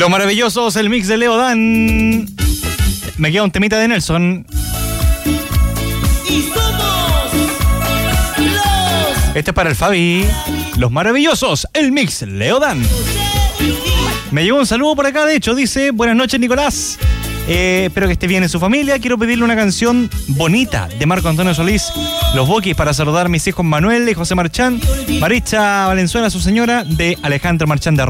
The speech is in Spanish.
Los Maravillosos, el mix de Leo Dan. Me queda un temita de Nelson. Y somos los... Este es para el Fabi. Los Maravillosos, el mix Leo Dan. Me llegó un saludo por acá, de hecho, dice: buenas noches, Nicolás. Espero que esté bien en su familia. Quiero pedirle una canción bonita de Marco Antonio Solís, Los Boquis, para saludar a mis hijos Manuel y José Marchán, Maricha Valenzuela, su señora, de Alejandro Marchán de